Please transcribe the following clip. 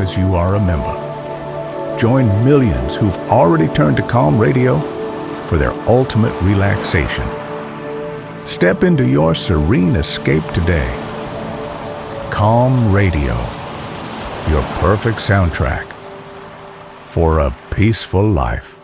as you are a member. Join millions who've already turned to Calm Radio for their ultimate relaxation. Step into your serene escape today. Calm Radio, your perfect soundtrack for a peaceful life.